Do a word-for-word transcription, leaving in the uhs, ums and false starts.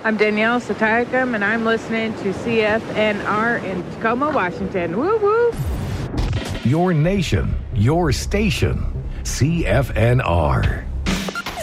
I'm Danielle Satayakam, and I'm listening to C F N R in Tacoma, Washington. Woo woo! Your nation, your station, C F N R.